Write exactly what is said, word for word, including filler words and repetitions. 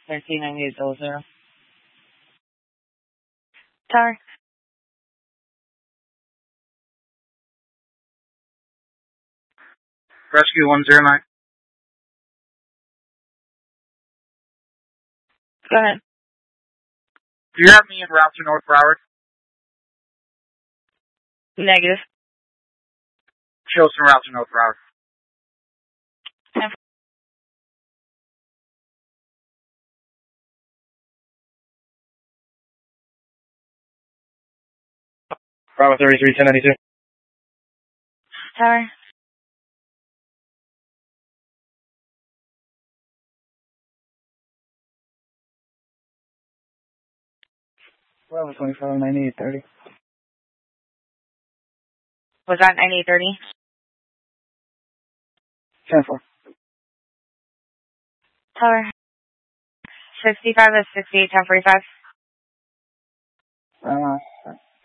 thirteen ninety-eight double zero. Tower. Rescue one zero nine. Go ahead. Do you have me en route to North Broward? Negative. Show us en route to North Broward. ten Bravo thirty-three, ten ninety-two. Tower. Bravo twenty-five, ninety-eight thirty. Was that ninety-eight thirty? ten four. Tower. sixty-five is sixty-eight ten forty-five. Uh,